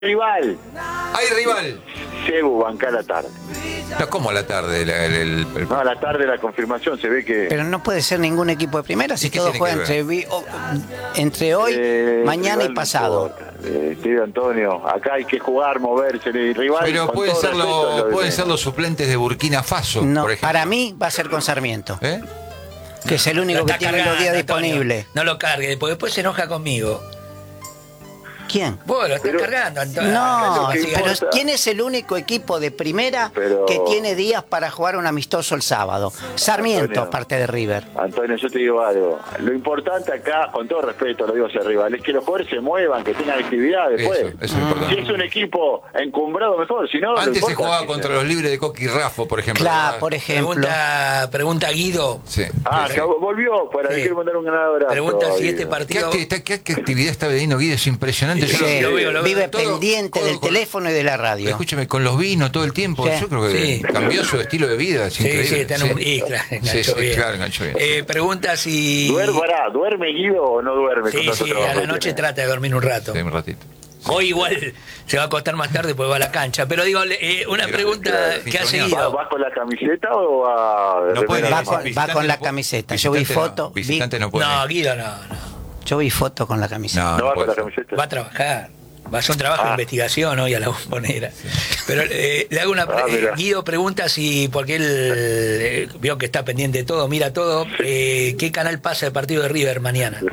rival. ¡Hay rival! Cebu, banca a la tarde. No, ¿cómo a la tarde? No, a la tarde la confirmación se ve que... Pero no puede ser ningún equipo de primera si ¿Y qué todos tiene juegan que entre hoy, mañana y rival pasado. no importa. Tío Antonio, acá hay que jugar, moverse. El rival, Pero con pueden todo ser, respeto, es lo de pueden ser menos. los suplentes de Burkina Faso, No, por ejemplo. para mí va a ser con Sarmiento, ¿Eh? que es el único Lo que está tiene los días cargando, Antonio. disponibles. No lo cargue, porque después se enoja conmigo. ¿Quién? Vos lo estás Pero- cargando, Antonio. No, ¿qué pero importa? ¿quién es el único equipo de primera Pero- que tiene días para jugar un amistoso el sábado? Sarmiento, Antonio. aparte de River. Antonio, yo te digo algo. Lo importante acá, con todo respeto, lo digo hacia rival, es que los jugadores se muevan, que tengan actividad después. Eso es importante. Si es un equipo encumbrado, mejor. Si no, Antes no se importa. jugaba contra los libres de Coqui Raffo, por ejemplo. Claro, ¿verdad? por ejemplo. Pregunta Guido. Sí. Ah, Sí. que volvió. Para Sí. le quiero mandar un ganador. Pregunta si este ¿Qué, partido. qué actividad está teniendo Guido? Es impresionante. Sí, Yo Sí, lo veo. vive Todo- pendiente todo del con- teléfono y de la radio. Escúchame, con los vinos todo el tiempo. Sí. Yo creo que Sí. cambió su estilo de vida. Es Sí, increíble. sí, está en un. Y, claro, enganchó bien. claro, enganchó bien. Pregunta si. ¿Duerme Guido o no duerme? Sí, con tanto sí, trabajo a la que noche tiene? trata de dormir un rato. Sí, un ratito. Hoy igual se va a acostar más tarde porque va a la cancha. Pero digo, una Mira, pregunta mira, que ha Soñado. seguido. ¿Vas con la camiseta o va No puede remera Va ir. con, normal? va con la no puede- camiseta. Yo vi visitante foto. no, visitante no puede. No, Guido no. Yo vi foto con la camiseta. ¿No va con puede la ser. camiseta? Va a trabajar. Va a hacer un trabajo de Ah. investigación hoy a la bombonera. Pero le hago una mira. Guido pregunta si, porque él vio que está pendiente de todo, mira todo, ¿qué canal pasa el partido de River mañana?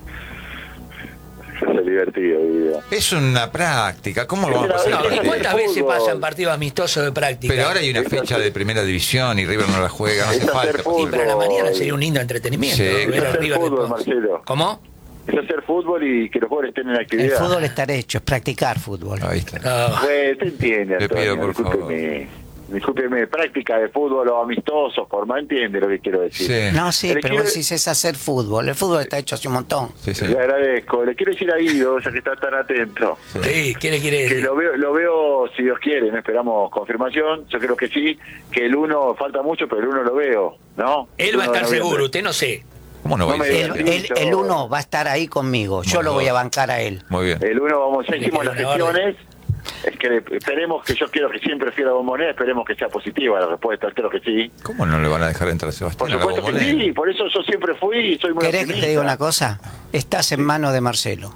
Es divertido, Guido. Es una práctica. ¿Cómo lo vamos a Sí, pasar? no, el pero partido? ¿Cuántas veces fútbol. pasan partidos amistosos de práctica? Pero ahora hay una fecha de primera división y River no la juega, no hace Es hacer falta. fútbol. Y para la mañana sería un lindo entretenimiento. Sí, ver es a hacer River fútbol, después. Marcelo. ¿Cómo? Es hacer fútbol y que los jugadores estén en El actividad. fútbol está hecho, es practicar fútbol. Ahí está. No. Pues, te entiende, Le Antonio. pido, por favor. Discúlpeme, práctica de fútbol o amistosos, forma, entiende lo que quiero decir. Sí. No, sí, Le pero quiero- vos decís es hacer fútbol. El fútbol está hecho hace un montón. Sí, sí. Le agradezco. Le quiero decir a Guido, ya que está tan atento, Sí, ¿qué le quiere que decir? lo veo, si Dios quiere, no esperamos confirmación. Yo creo que sí, que el 1 falta mucho, pero el 1 lo veo, ¿no? Él va a El 1 de estar noviembre. seguro, usted no sé. ¿Cómo no va No a me ir? digas. El uno va a estar ahí conmigo. Yo lo voy a bancar a él. Muy bien. El 1 vamos, ya Le hicimos pido las una orden. gestiones. Es que esperemos que yo quiero que siempre fui a la bombonera, esperemos que sea positiva la respuesta, creo que sí. ¿Cómo no le van a dejar entrar a Sebastián Por a la supuesto que Bombonera? sí, por eso yo siempre fui y soy muy ¿Querés que te optimista. diga una cosa? Estás en manos de Marcelo.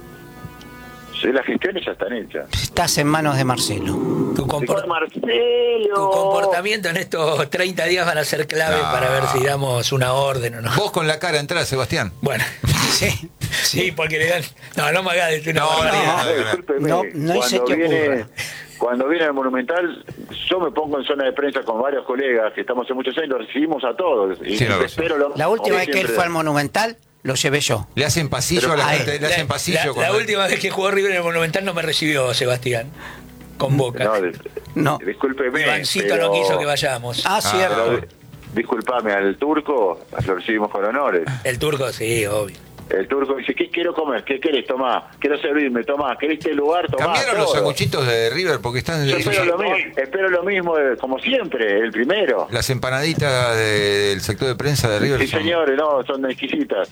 Sí, las gestiones ya están hechas. Estás en manos de Marcelo. Tu, compor- Marcelo. tu comportamiento en estos 30 días van a ser clave No. para ver si damos una orden o no. Vos con la cara entrás, Sebastián. Bueno, sí, porque le dan. No me hagas decir una No, barbaridad. No, discúlpeme, no se te ocurra. cuando viene el Monumental, yo me pongo en zona de prensa con varios colegas que estamos hace muchos años, los recibimos a todos. Y Sí, no lo sé. espero lo- La última como vez que él siempre. fue al Monumental, lo llevé yo. Le hacen pasillo Pero- a la Ay, gente, le hacen pasillo. La cuando- última vez que jugó River en el Monumental no me recibió Sebastián. Con Boca. No, No. discúlpeme. Ivancito pero- no quiso que vayamos. Ah, cierto. pero, disculpame, al turco lo recibimos con honores. El turco, sí, obvio. El turco dice, ¿qué quiero comer? ¿Qué querés? Tomá. Quiero servirme, tomá. ¿Querés este lugar? Tomá. Cambiaron los todo. sanguchitos de River porque están Yo espero lo mismo, como siempre, el primero. las empanaditas del sector de prensa de River. Sí, son- señores, no, son exquisitas.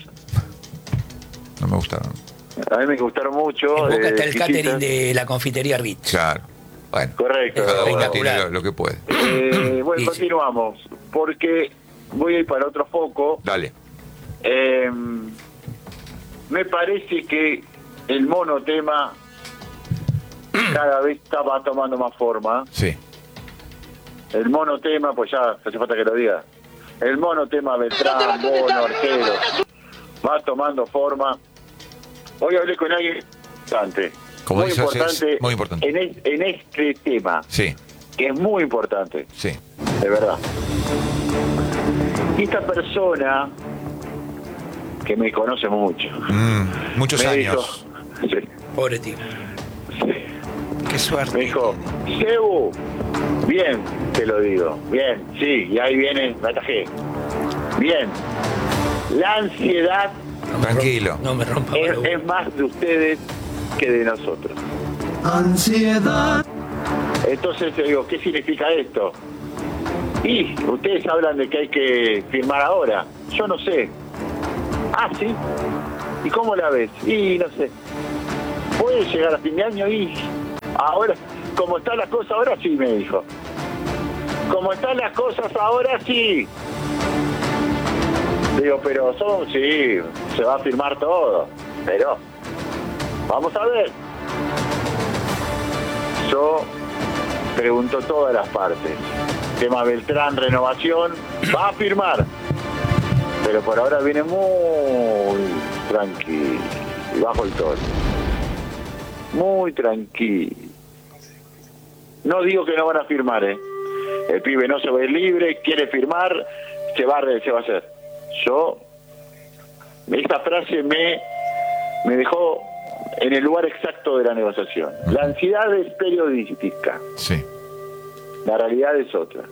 No me gustaron. A mí me gustaron mucho. En Boca está el exquisitas. catering de la confitería Ritz. Claro. Bueno. Correcto. Cada uno Espectacular. tiene lo que puede. Bueno, Sí, sí. continuamos, porque voy a ir para otro foco. Dale. Me parece que el monotema cada vez va tomando más forma. Sí. El monotema, pues ya hace falta que lo diga. El monotema Beltrán, Bono, Arquero, va tomando forma. Hoy hablé con alguien importante. Como muy dice, importante, muy importante. en este tema, Sí. que es muy importante, Sí. de verdad. Y esta persona, que me conoce mucho, Muchos me años. dijo, sí, Pobre tío. sí, Qué suerte. me dijo, Cebu, bien, te lo digo, bien, sí, y ahí viene, me atajé. Bien, la ansiedad Tranquilo. No me rompa la boca. es más de ustedes que de nosotros. Ansiedad. Entonces te digo, ¿qué significa esto? Y ustedes hablan de que hay que firmar ahora. Yo no sé. Ah, ¿sí? ¿Y cómo la ves? Y no sé. ¿Puede llegar a fin de año? Y Ahora, como están las cosas ahora sí, me dijo. Como están las cosas ahora sí. Digo, pero sí, se va a firmar todo. Pero, vamos a ver. Yo pregunto todas las partes. Tema Beltrán, renovación, va a firmar. Pero por ahora viene muy tranquilo y bajo el tono. Muy tranquilo. No digo que no van a firmar, El pibe no se va a ir libre, quiere firmar, se va a hacer. Esta frase me dejó en el lugar exacto de la negociación. La ansiedad es periodística. Sí. La realidad es otra.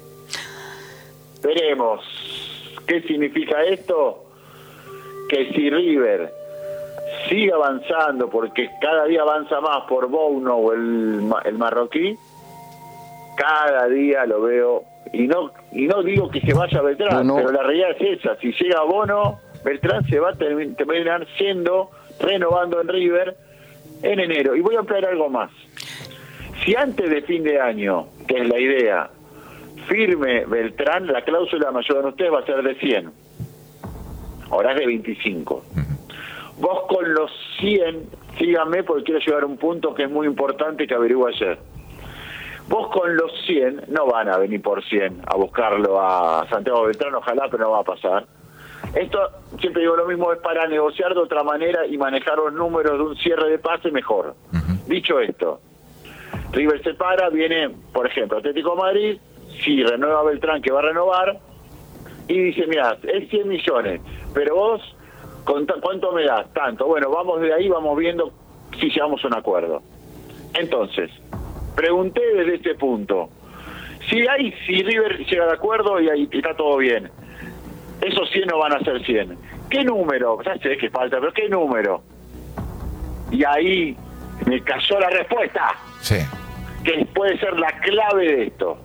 Veremos. ¿Qué significa esto? Que si River sigue avanzando, porque cada día avanza más por Bono o el marroquí, cada día lo veo, y no digo que se vaya Beltrán, pero la realidad es esa. Si llega Bono, Beltrán se va a terminar renovando en River en enero. Y voy a ampliar algo más. Si antes de fin de año, que es la idea, firme Beltrán, la cláusula, me ayudan ustedes, va a ser de 100. Ahora es de 25. Vos con los 100, síganme porque quiero llegar a un punto que es muy importante que averigué ayer. Vos con los 100 no van a venir por 100 a buscarlo a Santiago Beltrán, ojalá, pero no va a pasar. Esto, siempre digo lo mismo, es para negociar de otra manera y manejar los números de un cierre de pase mejor. Dicho esto, River se para, viene, por ejemplo, Atlético de Madrid, si renueva Beltrán, que va a renovar, y dice, mira, es 100 millones, pero vos, ¿cuánto me das? Tanto. Bueno, vamos de ahí, vamos viendo si llegamos a un acuerdo. Entonces, pregunté desde este punto, si River llega de acuerdo y ahí está todo bien, esos 100 no van a ser 100. ¿Qué número? Ya sé que falta, pero ¿qué número? Y ahí me cayó la respuesta. Sí. Que puede ser la clave de esto.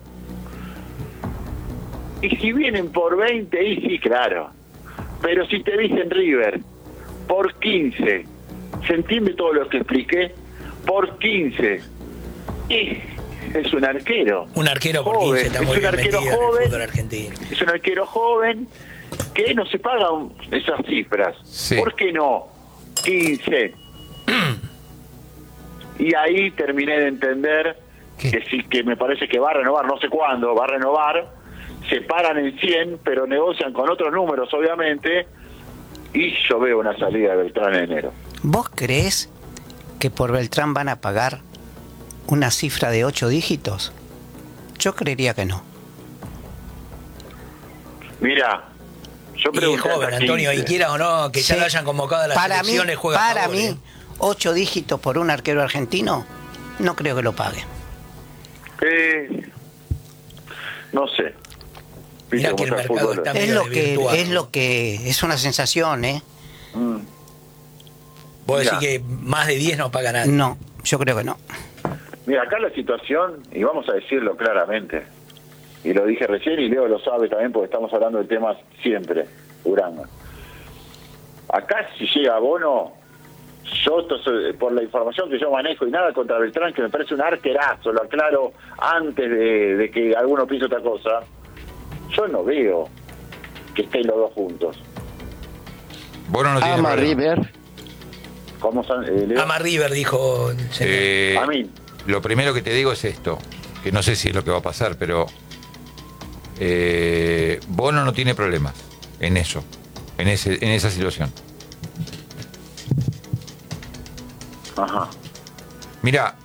Y si vienen por 20, y sí, claro. Pero si te dicen River, por 15, ¿se entiende todo lo que expliqué? Por 15. Y es un arquero. Un arquero por joven. 15, está muy Es un bien arquero metido en el joven. fútbol argentino. Es un arquero joven que no se pagan esas cifras. Sí. ¿Por qué no? 15. Y ahí terminé de entender que sí, que me parece que va a renovar, no sé cuándo, va a renovar, se paran en 100, pero negocian con otros números, obviamente, y yo veo una salida de Beltrán en enero. ¿Vos creés que por Beltrán van a pagar una cifra de 8 dígitos? Yo creería que no. Mira, yo Y pregunté joven, hasta Antonio, 15. y quiera o no, que ya Sí. lo hayan convocado a las Para selecciones, juega a para favor, mí, 8 dígitos por un arquero argentino, no creo que lo pague. No sé. Mirá Viste que el cómo está mercado fútbol. está Es medio lo que desvirtuado. es una sensación, ¿eh? Mm. Vos decís Mirá. que más de 10 no paga nadie. No, yo creo que no. Mira, acá la situación, y vamos a decirlo claramente, y lo dije recién y Leo lo sabe también porque estamos hablando de temas siempre, Uranga. Acá si llega Bono, yo por la información que yo manejo y nada contra Beltrán, que me parece un arquerazo, lo aclaro antes de que alguno piense otra cosa, yo no veo que estén los dos juntos. Bono no tiene Ama problema. River. ¿Cómo Leo? Ama River, dijo el señor. A mí. Lo primero que te digo es esto, que no sé si es lo que va a pasar, pero Bono no tiene problemas en eso, en esa situación. Ajá. Mira,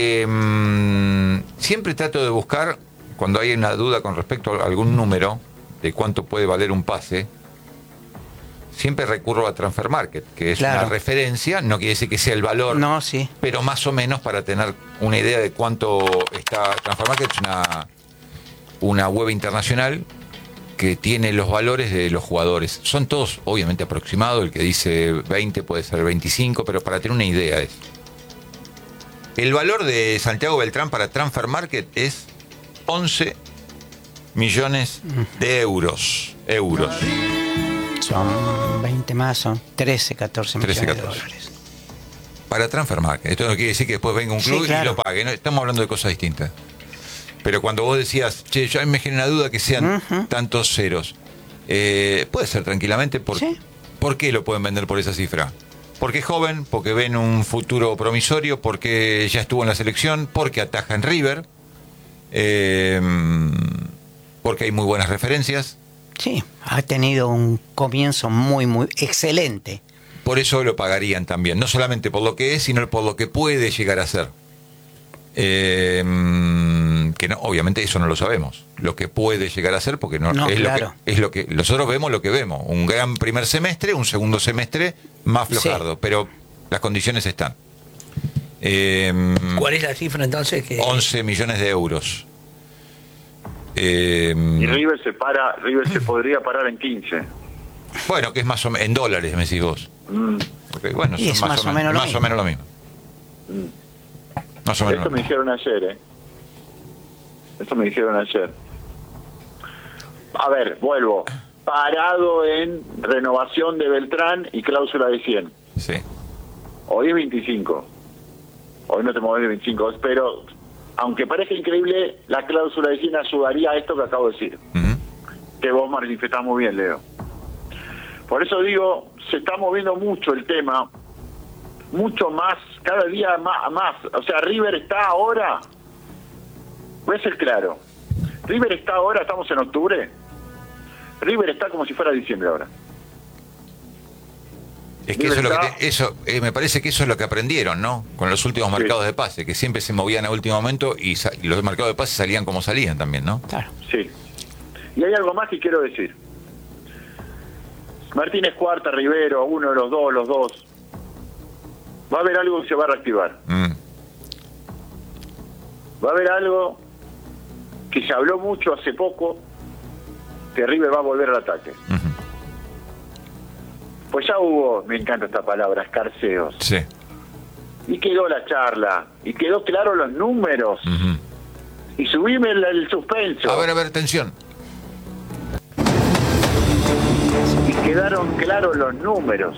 siempre trato de buscar, cuando hay una duda con respecto a algún número de cuánto puede valer un pase, siempre recurro a Transfer Market, que es Claro. una referencia, no quiere decir que sea el valor, No, sí. pero más o menos para tener una idea de cuánto está. Transfer Market es una web internacional que tiene los valores de los jugadores. Son todos obviamente aproximados, el que dice 20 puede ser 25, pero para tener una idea es. El valor de Santiago Beltrán para Transfer Market es 11 millones de euros. Son 20 más, son 13, 14 millones 13, de 14. dólares. para Transfer Market. Esto no quiere decir que después venga un club Sí, claro. y lo pague, ¿no? Estamos hablando de cosas distintas. Pero cuando vos decías, che, yo a mí me genera duda que sean tantos ceros, puede ser tranquilamente. Sí. ¿Por qué lo pueden vender por esa cifra? Porque es joven, porque ven un futuro promisorio, porque ya estuvo en la selección, porque ataja en River, porque hay muy buenas referencias. Sí, ha tenido un comienzo muy, muy excelente. Por eso lo pagarían también, no solamente por lo que es, sino por lo que puede llegar a ser. Que no, obviamente eso no lo sabemos, lo que puede llegar a ser, porque no, No, es, claro. lo que nosotros vemos lo que vemos, un gran primer semestre, un segundo semestre más flojardo, pero las condiciones están. ¿Cuál es la cifra entonces? 11 millones de euros. Y River se podría parar en 15. Bueno, que es más o menos en dólares, me decís vos. Okay, bueno, Y son es más o menos lo más mismo. o menos lo mismo. Más o menos. Esto me dijeron ayer, Esto me dijeron ayer. A ver, vuelvo. Parado en renovación de Beltrán y cláusula de 100. Sí. Hoy es 25. Hoy no te mueves de 25, pero aunque parezca increíble, la cláusula de 100 ayudaría a esto que acabo de decir. Ujú. Que vos manifestás muy bien, Leo. Por eso digo, se está moviendo mucho el tema, mucho más, cada día más. O sea, River está ahora, voy a ser claro, River está ahora, estamos en octubre, River está como si fuera diciembre ahora. Es que River eso, me parece que eso es lo que aprendieron, ¿no? Con los últimos Sí. mercados de pase, que siempre se movían a último momento y los mercados de pase salían como salían también, ¿no? Claro. Sí. Y hay algo más que quiero decir. Martínez Cuarta, Rivero, uno de los dos. Va a haber algo que se va a reactivar. Va a haber algo que se habló mucho hace poco, que River va a volver al ataque. Ujú. Pues ya hubo, me encanta esta palabra, escarceos. Sí. Y quedó la charla, y quedó claro los números. Ujú. Y subime el suspenso. A ver, atención. Y quedaron claros los números.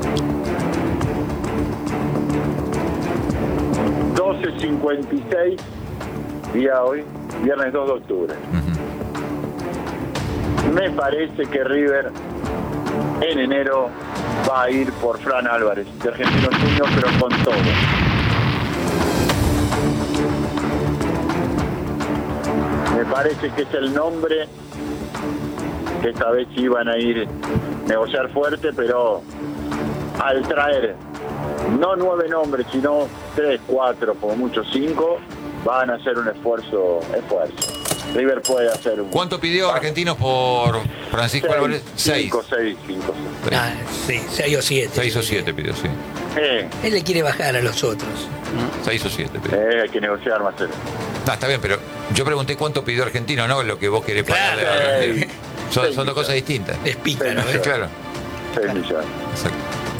12:56, día hoy, viernes 2 de octubre. Me parece que River en enero va a ir por Fran Álvarez, de Argentino Juniors, pero con todo. Me parece que es el nombre que esta vez iban a ir negociar fuerte, pero al traer no 9 nombres, sino 3, 4, como mucho 5, van a hacer un esfuerzo. River puede hacer un... ¿Cuánto pidió Argentinos por Francisco Álvarez? 6. 5. Sí, 6 o 7. 6 o 7 pidió, sí. Él le quiere bajar a los otros. 6 o 7 pidió. Hay que negociar, Marcelo. No, está bien, pero yo pregunté cuánto pidió Argentino, no lo que vos querés pagarle a Claro. Argentino. Son dos cosas distintas. Es pícaro, ¿eh? Claro. 6 millones. Exacto.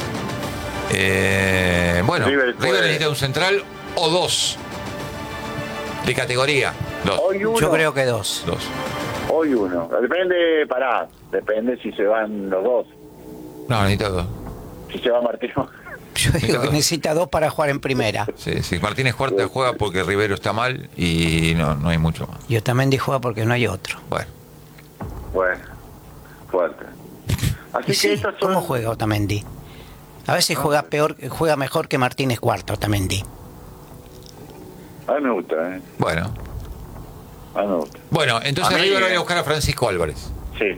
Bueno, River puede- River necesita un central o 2 de categoría. 2. Hoy uno. Yo creo que 2. Hoy uno. Depende si se van los dos. No, necesita 2. Si se va Martín. Yo digo que necesita 2 para jugar en primera. Sí. Martínez Cuarta juega porque Rivero está mal y no hay mucho más. Y Otamendi juega porque no hay otro. Bueno, Bueno, fuerte. Así Y que sí, estas son... ¿cómo juega Otamendi? A veces juega mejor que Martínez Cuarta, Otamendi. A mí me gusta, bueno. A mí me gusta. Bueno, entonces A mí, River va a buscar a Francisco Álvarez. Sí.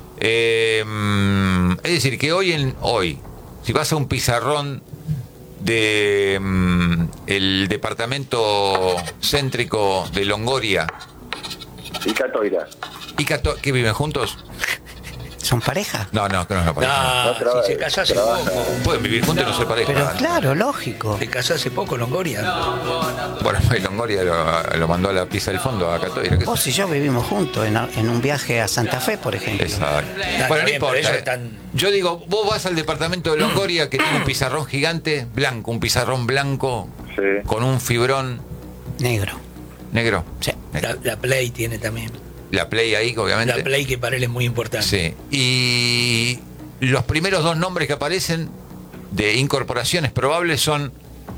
Es decir, que hoy, si vas a un pizarrón de el departamento céntrico de Longoria Y Catoira. y que viven juntos, ¿Son pareja? no, que no es una pareja. No, trabaja, si se casó hace trabaja. poco. Pueden vivir juntos y no ser pareja. Pero claro, lógico. Se casó hace poco, Longoria. Bueno, Longoria lo mandó a la pizza del fondo a Catoira. ¿qué Vos sé y yo vivimos juntos en un viaje a Santa Fe, por yo. ejemplo. Exacto. Está Bueno, no bien, pero importa. eso están- Yo digo, vos vas al departamento de Longoria que tiene un pizarrón gigante, blanco, un pizarrón blanco Sí. con un fibrón Negro. negro. Sí. La Play tiene también. La Play ahí, obviamente. La Play que para él es muy importante. Sí. Y los primeros 2 nombres que aparecen de incorporaciones probables son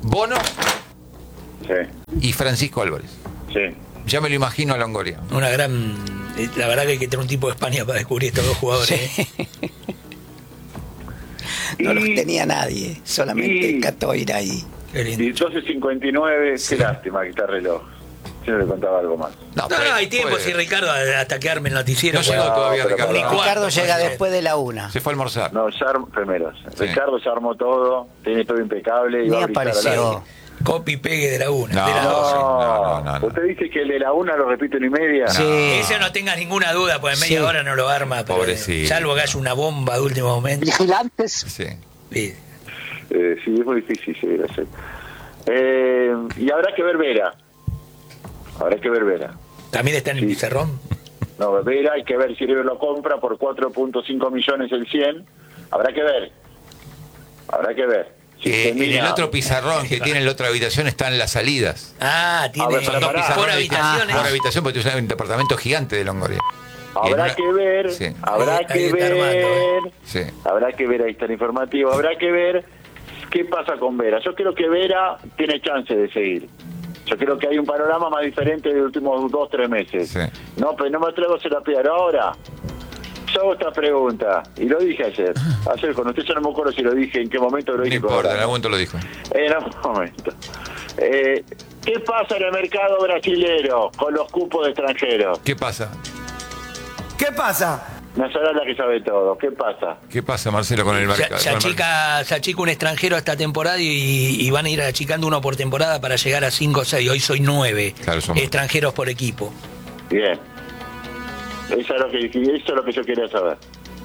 Bono Sí, y Francisco Álvarez. sí. Ya me lo imagino a Longoria. Una gran. La verdad que hay que tener un tipo de España para descubrir estos dos jugadores. ¿eh? No los Y- tenía nadie, solamente y- Catoira y... Qué lindo. Y 12:59, qué lástima que está el reloj. Si no le contaba algo más. No, pero hay tiempo, puede. si Ricardo, hasta que arme el noticiero. No llegó bueno, todavía pero Ricardo. para- Ni cuarto, Ricardo llega puede ser. después de la 1. Se fue a almorzar. No, ya primeros. Sí. Ricardo se armó todo, tiene todo impecable. Y Ni va a brillar al apareció. aire. Copy y pegue de la una. No. de la dos. No. Usted dice que el de la 1 lo repite en y media. Sí. Ese no tengas ninguna duda, pues en media Sí. hora no lo arma. Pero, Pobrecito. salvo que haya una bomba de último momento. Sí. Sí. Sí, es muy difícil seguir así. Y habrá que ver Vera. Habrá que ver Vera. También está en el Sí. pizarrón. No, Vera, hay que ver si River lo compra por 4.5 millones el 100. Habrá que ver. Habrá que ver. Si En el termina- otro pizarrón que tiene en la otra habitación están las salidas. Ah, tiene A ver, Son dos pará. pizarrones por habitaciones. Por habitación, porque es un departamento gigante de Longoria. Y en Habrá una- que ver, Sí. habrá Ahí que está ver, armando, Sí. habrá que ver, ahí está el informativo, habrá que ver qué pasa con Vera. Yo creo que Vera tiene chance de seguir. Yo creo que hay un panorama más diferente de los últimos 2-3 meses. Sí. No, pero no me atrevo a hacer la piedra ahora. Yo hago esta pregunta, y lo dije ayer. Ayer con usted, yo no me acuerdo si lo dije, en qué momento lo No dije. importa, en con- algún momento lo dijo. En algún momento. ¿Qué pasa en el mercado brasilero con los cupos de extranjeros? ¿Qué pasa? ¿Qué pasa? Nazarala que sabe todo. ¿Qué pasa? ¿Qué pasa, Marcelo, con el mercado? Se achica un extranjero esta temporada y van a ir achicando uno por temporada para llegar a 5 o 6. Hoy soy 9 Claro, somos- extranjeros por equipo. Bien. Eso es lo que yo quería saber.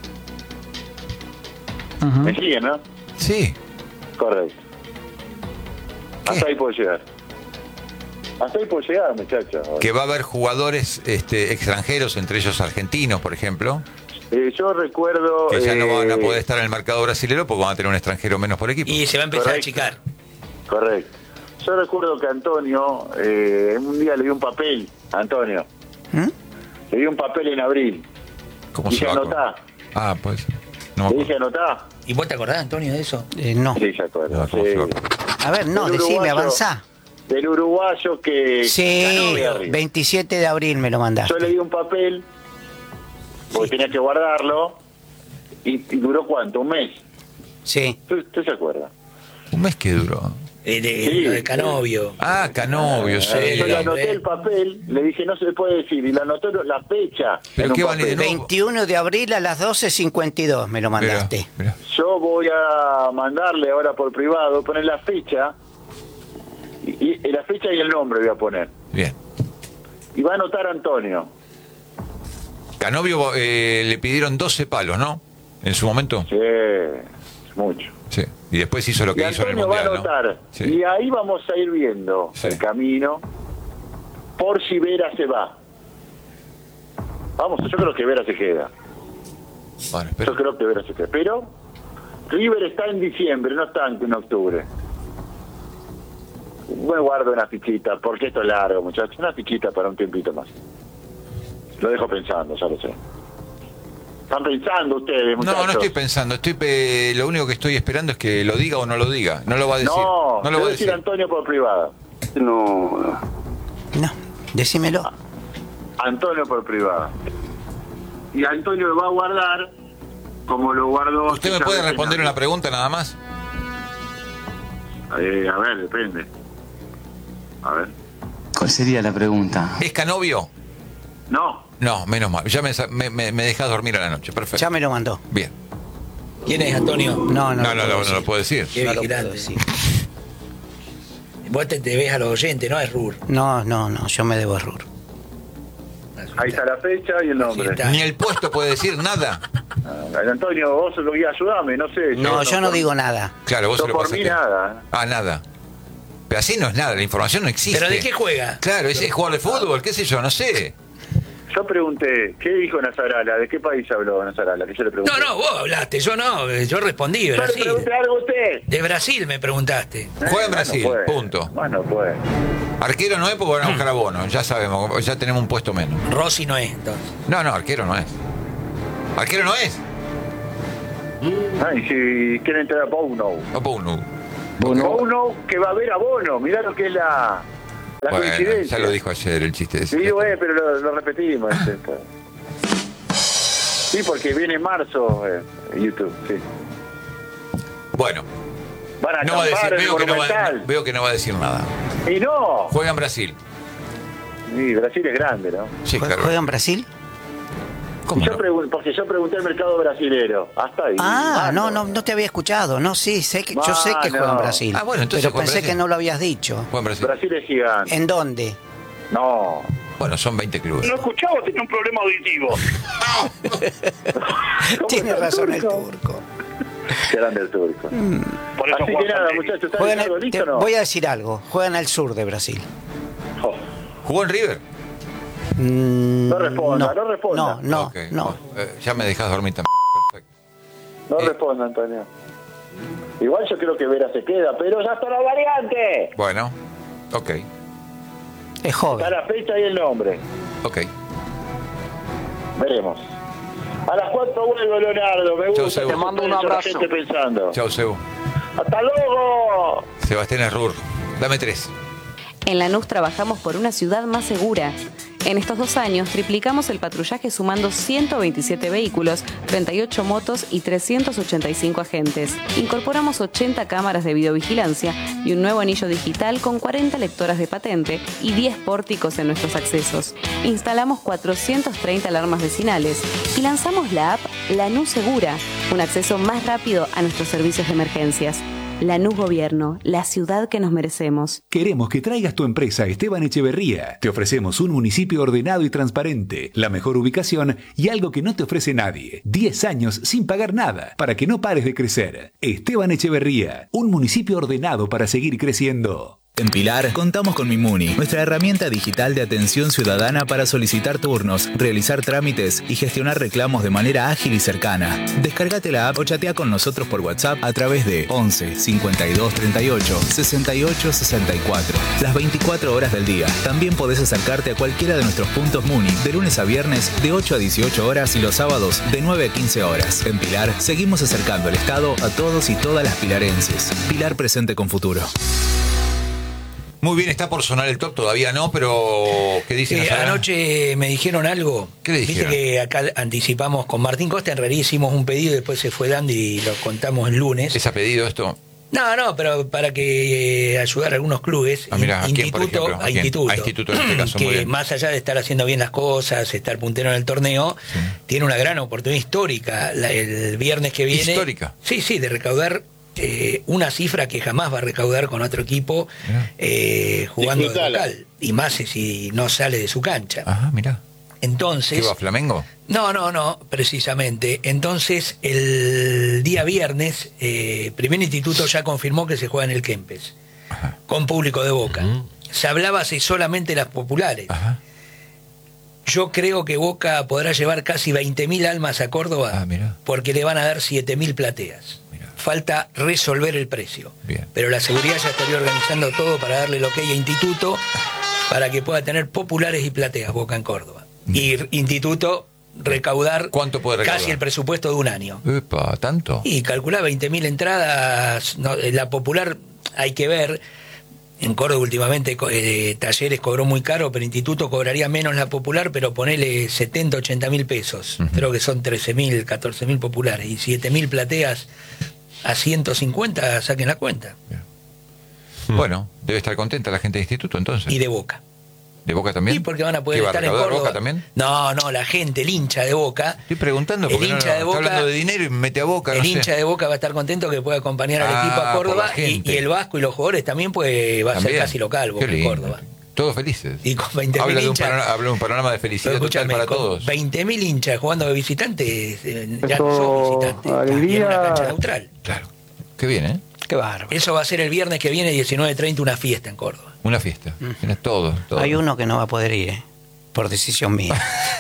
¿Me siguen, no? Sí. Correcto. ¿Qué? Hasta ahí puedo llegar. Hasta ahí puedo llegar, muchachos. Que va a haber jugadores extranjeros, entre ellos argentinos, por ejemplo, Yo recuerdo... que ya no van a poder estar en el mercado brasilero porque van a tener un extranjero menos por equipo. Y se va a empezar Correcto. a achicar. Correcto. Yo recuerdo que Antonio, un día le dio un papel a Antonio. ¿Mm? Le dio un papel en abril. ¿Cómo Dije, se va a anotá. Ah, pues. No me Le acuerdo. dije, anotá. ¿Y vos te acordás, Antonio, de eso? No. Sí, se acuerda. No, ¿cómo sí. se va a acordar? A ver, no, Del decime, uruguayo- avanzá. Del uruguayo que... Sí, ganó de arriba. 27 de abril me lo Yo le mandaste. di un papel, porque tenía que guardarlo, y duró ¿cuánto? ¿Un mes? Sí. ¿Usted se acuerda? Un mes que duró. Sí. Lo de Canovio. Ah, Canovio, sí. Yo le hombre. anoté el papel, le dije, no se le puede decir, y le anoté la fecha. ¿Pero en un qué vale de papel. nuevo? 21 de abril a las 12:52 me lo Mirá, mandaste. mirá. Yo voy a mandarle ahora por privado, poner la fecha, y la fecha y el nombre voy a poner. Bien. Y va a anotar Antonio. Canovio le pidieron 12 palos, ¿no? En su momento. Sí, es mucho. Sí. Y después hizo lo Y que hizo en el Antonio va a Mundial, ¿no? anotar. Sí. Y ahí vamos a ir viendo Sí. el camino por si Vera se va. Vamos, yo creo que Vera se queda. Bueno, Yo espera. creo que Vera se queda. Pero River está en diciembre, no está en octubre. Me guardo una fichita, porque esto es largo, muchachos. Una fichita para un tiempito más. Lo dejo pensando, ya lo sé. ¿Están pensando ustedes, muchachos? No, no estoy pensando. Lo único que estoy esperando es que lo diga o no lo diga. No lo va a decir. No, No lo le va a voy a decir decir. a Antonio por privado. No, No, decímelo. Antonio por privado. Y Antonio lo va a guardar como lo guardó... ¿Usted me César puede Becena. responder una pregunta nada más? A ver, depende. A ver. ¿Cuál sería la pregunta? ¿Es Canovio? No, No, menos mal. Ya me dejas dormir a la noche. Perfecto. Ya me lo mandó. Bien. ¿Quién es, Antonio? No, No lo puedo decir. Qué No lo vigilante. puedo decir. Vos te ves a los oyentes, ¿no? Es RUR. No, yo me debo error. ahí está la fecha y el nombre. Ahí está. Ni el puesto puede decir nada. Antonio, vos lo que ayudame, no sé. No, yo no por- digo nada. Claro, vos Yo se lo por pasás mí que- nada. Ah, nada. Pero así no es nada, la información no existe. ¿Pero de qué juega? Claro, ese es jugador de fútbol, qué sé yo, no sé. Yo pregunté, ¿qué dijo Nazarala? ¿De qué país habló Nazarala? Que yo le pregunté. No, vos hablaste, yo no, yo respondí, Yo le Brasil. pregunté algo a usted. De Brasil me preguntaste. Juega en Brasil, Bueno, pues. punto. Bueno, pues. Arquero no es porque van a buscar a Bono, ya sabemos, ya tenemos un puesto menos. Rossi no es, entonces. No, arquero no es. Arquero no es. Ay, si quieren entrar a Bono. No, Bono. Bono que va a ver a Bono. Mirá lo que es la Bueno, coincidencia. ya lo dijo ayer el chiste ese. Sí, pero lo repetimos. Sí, porque viene en marzo YouTube, sí. Bueno, Van a no va a decir, acampar en el Monumental. veo que no va a decir nada. Y no. Juega en Brasil. Sí, Brasil es grande, ¿no? Sí, claro. ¿Juega en Brasil? ¿Cómo no? Porque yo pregunté al mercado brasilero. Hasta ahí. No te había escuchado. No, sí, yo sé que juega en Brasil. Ah, bueno, entonces pero juega en pensé Brasil. que no lo habías dicho. Juega en Brasil. Brasil es gigante. ¿En dónde? No. Bueno, son 20 clubes. No escuchaba, tenía un problema auditivo. Tiene razón el turco. Grande el turco. Así que nada, muchachos, ¿están Juegan algo listo o no? Voy a decir algo. Juegan al sur de Brasil. Oh, ¿Jugó en River? No responda, no responda. No, Ok. no. Ya me dejas dormir también. Perfecto. No responda, Antonio. Igual yo creo que Vera se queda, pero ya está la variante. Bueno, ok. Es joven. Está la fecha y el nombre. Ok. Veremos. A las 4 vuelvo, Leonardo. Me Chau, gusta Sebo. que Te mando un la abrazo. gente pensando. Chau, Sebo. ¡Hasta luego! Sebastián Errur. Dame 3. En Lanús trabajamos por una ciudad más segura. En estos 2 años triplicamos el patrullaje sumando 127 vehículos, 38 motos y 385 agentes. Incorporamos 80 cámaras de videovigilancia y un nuevo anillo digital con 40 lectoras de patente y 10 pórticos en nuestros accesos. Instalamos 430 alarmas vecinales y lanzamos la app Lanús Segura, un acceso más rápido a nuestros servicios de emergencias. Lanús Gobierno, la ciudad que nos merecemos. Queremos que traigas tu empresa a Esteban Echeverría. Te ofrecemos un municipio ordenado y transparente, la mejor ubicación y algo que no te ofrece nadie. 10 años sin pagar nada, para que no pares de crecer. Esteban Echeverría, un municipio ordenado para seguir creciendo. En Pilar contamos con Mimuni, nuestra herramienta digital de atención ciudadana para solicitar turnos, realizar trámites y gestionar reclamos de manera ágil y cercana. Descárgate la app o chatea con nosotros por WhatsApp a través de 11 52 38 68 64. Las 24 horas del día. También podés acercarte a cualquiera de nuestros puntos Muni de lunes a viernes de 8 a 18 horas y los sábados de 9 a 15 horas. En Pilar seguimos acercando el Estado a todos y todas las pilarenses. Pilar presente con futuro. Muy bien, está por sonar el top, todavía no, pero ¿qué dicen? Anoche me dijeron algo. ¿Qué le dijeron? Viste que acá anticipamos con Martín Costa, en realidad hicimos un pedido, después se fue dando y lo contamos el lunes. ¿Les ha pedido esto? No, pero para que ayudar a algunos clubes, Mira, ¿a quién, por instituto, ejemplo? a instituto, A instituto en este caso, muy que bien. más allá de estar haciendo bien las cosas, estar puntero en el torneo, tiene una gran oportunidad histórica el viernes que viene. ¿Histórica? Sí, de recaudar una cifra que jamás va a recaudar con otro equipo jugando de local, y más si no sale de su cancha. Ajá, mira. Entonces, ¿Qué va, Flamengo? No, precisamente. Entonces, el día viernes, Primer Instituto ya confirmó que se juega en el Kempes, con público de Boca. Se hablaba si solamente las populares. Ajá. Yo creo que Boca podrá llevar casi 20.000 almas a Córdoba, porque le van a dar 7.000 plateas. Falta resolver el precio. Bien. Pero la seguridad ya estaría organizando todo para darle el ok a Instituto para que pueda tener populares y plateas Boca en Córdoba. Y Instituto recaudar, ¿cuánto puede recaudar? Casi el presupuesto de un año. Epa, ¿tanto? Y calcular 20.000 entradas. La popular hay que ver. En Córdoba últimamente Talleres cobró muy caro, pero Instituto cobraría menos la popular, pero ponele 70, 80.000 pesos. Creo que son 13.000, 14.000 populares. Y 7.000 plateas a 150, saquen la cuenta. Bueno, debe estar contenta la gente de Instituto entonces. Y de Boca. ¿De Boca también? Sí, porque van a poder ¿Qué va, estar en recaudar Córdoba. Boca también? No, la gente, el hincha de Boca. Estoy preguntando El porque hincha de Boca, está hablando de dinero y me mete a Boca, El no sé. hincha de Boca va a estar contento que pueda acompañar al equipo a por Córdoba, la gente. y el Vasco y los jugadores también va a ser También. casi local Boca Qué en lindo. Córdoba. Todos felices. Y con 20.000 habla de un hinchas. habla de un panorama de felicidad Pero total escúchame, para con todos. 20.000 hinchas jugando de visitantes, ya Eso, no son visitantes, alegría. y en una cancha neutral. Claro. Qué bien, ¿eh? Qué bárbaro. Eso va a ser el viernes que viene, 19:30, una fiesta en Córdoba. Una fiesta. Tienes todo. Hay uno que no va a poder ir, por decisión mía.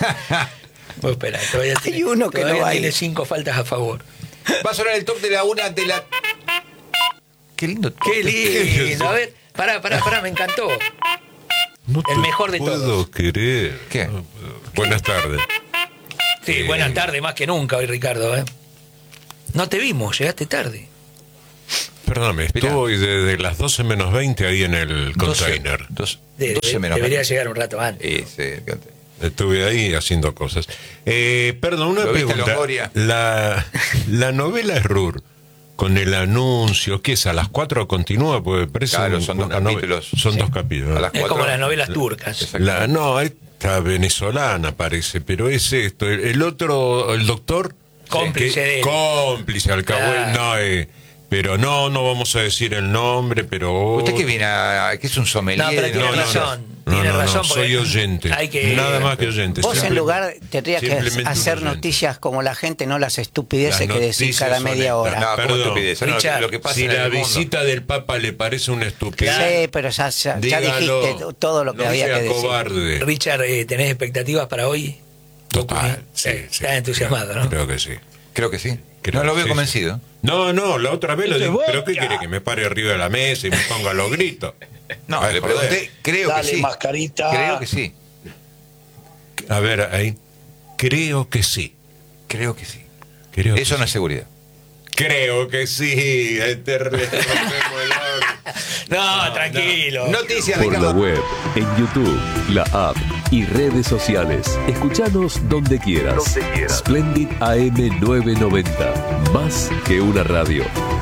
Vos espera, todavía Hay uno que no va a ir. tiene 5 faltas a favor. Va a sonar el top de la una de la... Qué lindo. Qué lindo. A ver, pará, me encantó. No El mejor de puedo todos. querer. ¿Qué? Buenas tardes. Sí, buenas tardes, más que nunca hoy, Ricardo. No te vimos, llegaste tarde. Perdóname, estoy desde las 12 menos 20 ahí en el container. 12 Debería llegar un rato antes. Estuve ahí haciendo cosas. Perdón, una ¿Lo viste, pregunta. Longoria? La novela Errur, con el anuncio, ¿qué es? ¿A las 4 continúa? Porque parece Claro, son 2 capítulos. Son 2 capítulos. A las Es 4. como las novelas turcas. No, esta venezolana parece, pero es esto. El otro, el doctor... Cómplice de él. Cómplice, alcahuete. Claro. Pero no vamos a decir el nombre, pero... ¿Usted qué viene que es un sommelier? No, pero tiene razón. Tiene razón. porque soy oyente. Hay que... Nada más que oyente. Vos en lugar tendrías que simplemente hacer un oyente. noticias como la gente, no las estupideces Las que decís noticias cada son media hora. estas. No, como Perdón, estupidez. No, Richard, lo que pasa Si en la el mundo. visita del Papa le parece una estupidez, Sí, pero ya dígalo. dijiste todo lo que No había sea que decir. cobarde. Richard, ¿tenés expectativas para hoy? Total. Sí, Estás entusiasmado, ¿no? Creo que sí. Creo que sí. Creo No lo que veo sí, convencido. No, la otra vez lo digo. ¿Pero qué quiere? ¿Que me pare arriba de la mesa y me ponga los gritos? No, Ay, le joder. pregunté, creo que sí. Mascarita. Creo que sí. A ver, ahí. Creo que sí. Creo que sí. Creo que Eso no sí. es seguridad. Creo que sí. Te rompemos el orto. No, tranquilo. Noticias de Por la Carlos. web, en YouTube, la app y redes sociales. Escuchanos donde quieras. Splendid AM 990. Más que una radio.